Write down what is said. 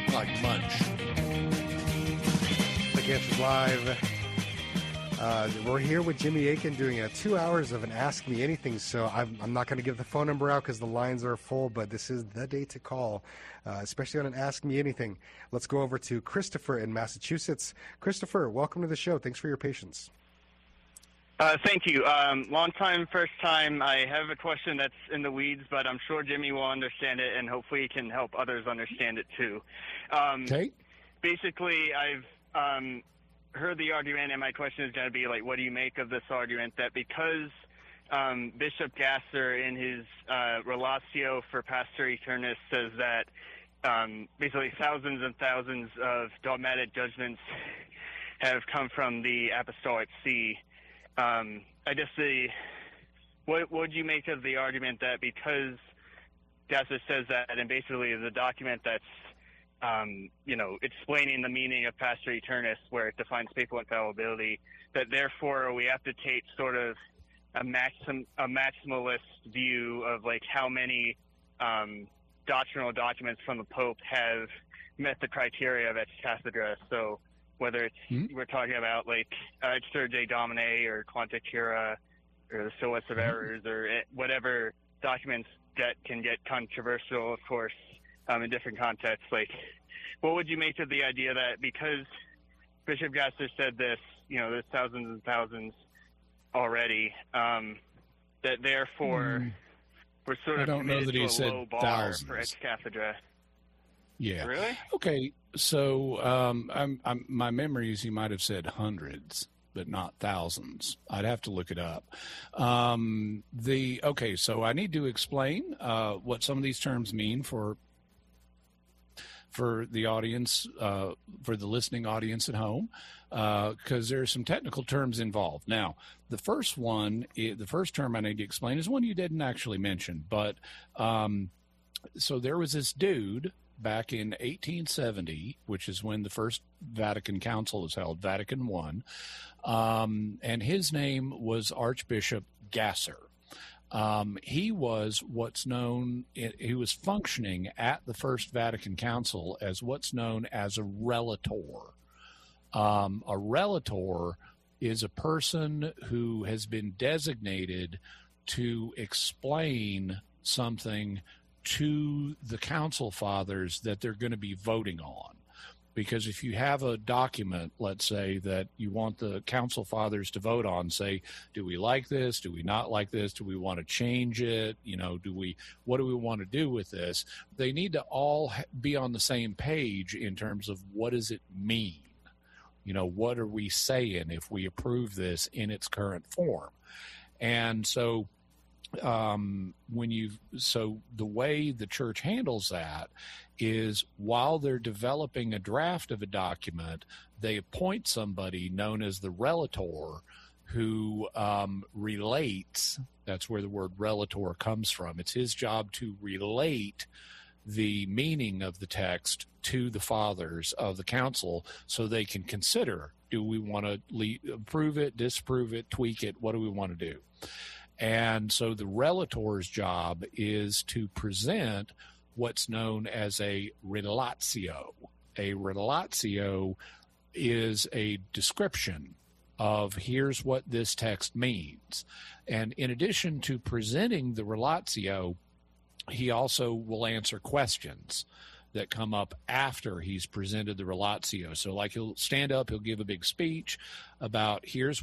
like munch. The Answers Live. We're here with Jimmy Akin doing 2 hours of an Ask Me Anything. So I'm not going to give the phone number out because the lines are full, but this is the day to call, especially on an Ask Me Anything. Let's go over to Christopher in Massachusetts. Christopher, welcome to the show. Thanks for your patience. Thank you. Long time, first time. I have a question that's in the weeds, but I'm sure Jimmy will understand it, and hopefully he can help others understand it too. Okay. Basically, I've heard the argument, and my question is going to be, like, what do you make of this argument that because Bishop Gasser in his Relatio for Pastor Eternus says that basically thousands and thousands of dogmatic judgments have come from the Apostolic See. I just see, what would you make of the argument that because Gasser says that, and basically the document that's explaining the meaning of Pastor Eternus, where it defines papal infallibility, that therefore we have to take sort of a maximalist view of like how many doctrinal documents from the Pope have met the criteria of ex cathedra. So whether it's we're talking about like Exsurge Domine or Quanta Cura or the Solas of Errors or whatever documents that can get controversial, of course, in different contexts. Like, what would you make of the idea that because Bishop Gasser said this, there's thousands and thousands already, that therefore we're sort of I don't know that he said low bar thousands for ex cathedra? Yeah. Really? Okay. So my memory is he might have said hundreds, but not thousands. I'd have to look it up. So I need to explain what some of these terms mean for the audience, for the listening audience at home, because there are some technical terms involved. Now, the first term I need to explain is one you didn't actually mention, but so there was this dude back in 1870, which is when the First Vatican Council was held, Vatican I, and his name was Archbishop Gasser. He was he was functioning at the First Vatican Council as what's known as a relator. A relator is a person who has been designated to explain something to the council fathers that they're going to be voting on. Because if you have a document, let's say, that you want the council fathers to vote on, say, do we like this? Do we not like this? Do we want to change it? What do we want to do with this? They need to all be on the same page in terms of what does it mean? What are we saying if we approve this in its current form? And so the way the church handles that is while they're developing a draft of a document, they appoint somebody known as the relator who relates. That's where the word relator comes from. It's his job to relate the meaning of the text to the fathers of the council so they can consider, do we want to approve it, disapprove it, tweak it? What do we want to do? And so the relator's job is to present what's known as a relatio. A relatio is a description of here's what this text means. And in addition to presenting the relatio, he also will answer questions that come up after he's presented the relatio. So like he'll stand up, he'll give a big speech about here's